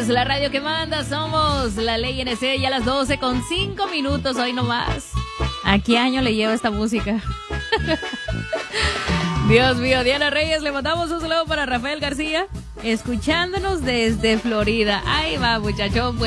es la radio que manda, somos la Ley NC, ya a las 12:05 hoy nomás. ¿A qué año le lleva esta música? Dios mío, Diana Reyes, le mandamos un saludo para Rafael García, escuchándonos desde Florida. Ahí va, muchachos.